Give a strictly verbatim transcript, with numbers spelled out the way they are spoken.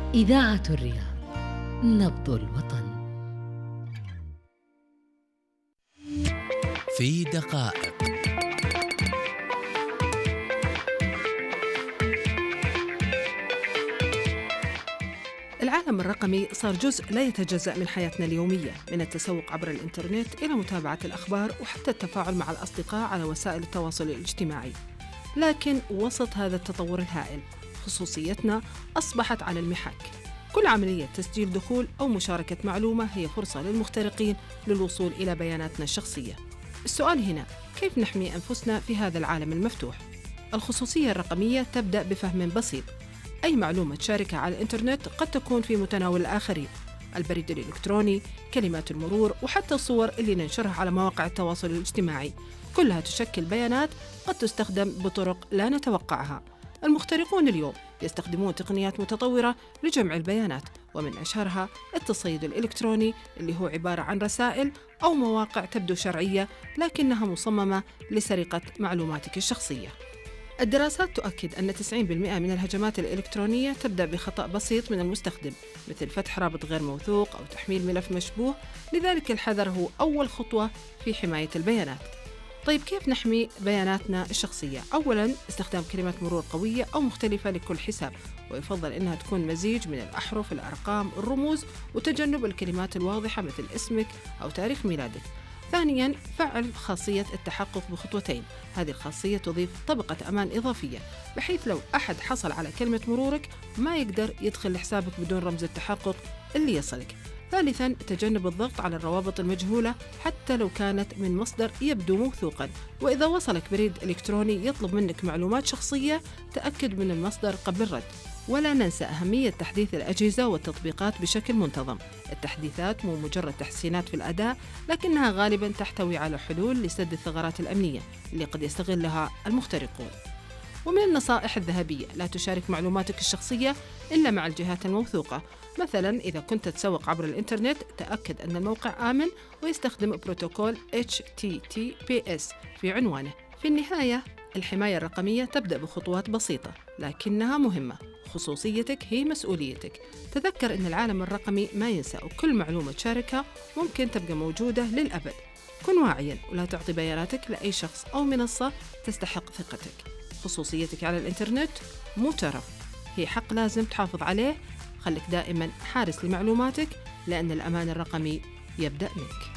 إذاعة الرياض، نبض الوطن. في دقائق. العالم الرقمي صار جزء لا يتجزأ من حياتنا اليومية، من التسوق عبر الإنترنت إلى متابعة الأخبار وحتى التفاعل مع الأصدقاء على وسائل التواصل الاجتماعي. لكن وسط هذا التطور الهائل، خصوصيتنا أصبحت على المحك. كل عملية تسجيل دخول أو مشاركة معلومة هي فرصة للمخترقين للوصول إلى بياناتنا الشخصية. السؤال هنا، كيف نحمي أنفسنا في هذا العالم المفتوح؟ الخصوصية الرقمية تبدأ بفهم بسيط. أي معلومة تشاركها على الإنترنت قد تكون في متناول الآخرين. البريد الإلكتروني، كلمات المرور، وحتى الصور اللي ننشرها على مواقع التواصل الاجتماعي، كلها تشكل بيانات قد تستخدم بطرق لا نتوقعها. المخترقون اليوم يستخدمون تقنيات متطورة لجمع البيانات، ومن أشهرها التصيد الإلكتروني، اللي هو عبارة عن رسائل أو مواقع تبدو شرعية لكنها مصممة لسرقة معلوماتك الشخصية. الدراسات تؤكد أن تسعين بالمئة من الهجمات الإلكترونية تبدأ بخطأ بسيط من المستخدم، مثل فتح رابط غير موثوق أو تحميل ملف مشبوه. لذلك الحذر هو أول خطوة في حماية البيانات. طيب كيف نحمي بياناتنا الشخصية؟ أولاً، استخدام كلمات مرور قوية أو مختلفة لكل حساب، ويفضل أنها تكون مزيج من الأحرف، الأرقام، الرموز، وتجنب الكلمات الواضحة مثل اسمك أو تاريخ ميلادك. ثانياً، فعل خاصية التحقق بخطوتين. هذه الخاصية تضيف طبقة أمان إضافية، بحيث لو أحد حصل على كلمة مرورك ما يقدر يدخل لحسابك بدون رمز التحقق اللي يصلك. ثالثاً، تجنب الضغط على الروابط المجهولة حتى لو كانت من مصدر يبدو موثوقاً. وإذا وصلك بريد إلكتروني يطلب منك معلومات شخصية، تأكد من المصدر قبل الرد. ولا ننسى أهمية تحديث الأجهزة والتطبيقات بشكل منتظم. التحديثات مو مجرد تحسينات في الأداء، لكنها غالباً تحتوي على حلول لسد الثغرات الأمنية اللي قد يستغلها المخترقون. ومن النصائح الذهبية، لا تشارك معلوماتك الشخصية إلا مع الجهات الموثوقة. مثلاً، إذا كنت تسوق عبر الإنترنت، تأكد أن الموقع آمن ويستخدم بروتوكول إتش تي تي بي إس في عنوانه. في النهاية، الحماية الرقمية تبدأ بخطوات بسيطة لكنها مهمة. خصوصيتك هي مسؤوليتك. تذكر أن العالم الرقمي ما ينسى، وكل معلومة تشاركها ممكن تبقى موجودة للأبد. كن واعياً ولا تعطي بياناتك لأي شخص أو منصة تستحق ثقتك. خصوصيتك على الإنترنت مو ترف، هي حق لازم تحافظ عليه. خليك دائماً حارس لمعلوماتك، لأن الأمان الرقمي يبدأ منك.